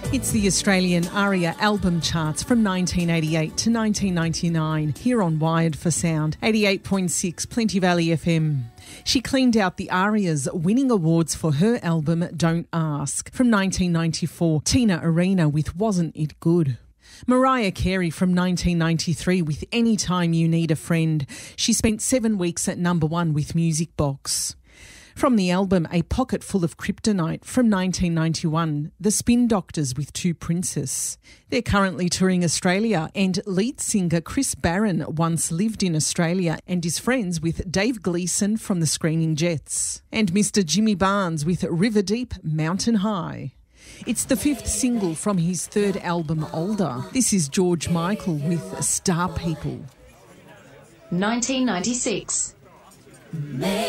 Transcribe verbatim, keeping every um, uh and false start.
It's the Australian ARIA album charts from nineteen eighty-eight to nineteen ninety-nine here on Wired for Sound, eighty-eight point six Plenty Valley F M. She cleaned out the ARIA's winning awards for her album Don't Ask. From nineteen ninety-four, Tina Arena with Wasn't It Good. Mariah Carey from nineteen ninety-three with Anytime You Need a Friend. She spent seven weeks at number one with Music Box. From the album A Pocket Full of Kryptonite from nineteen ninety-one, The Spin Doctors with Two Princes. They're currently touring Australia, and lead singer Chris Barron once lived in Australia and is friends with Dave Gleeson from the Screaming Jets. And Mister Jimmy Barnes with River Deep, Mountain High. It's the fifth single from his third album, Older. This is George Michael with Star People. nineteen ninety-six.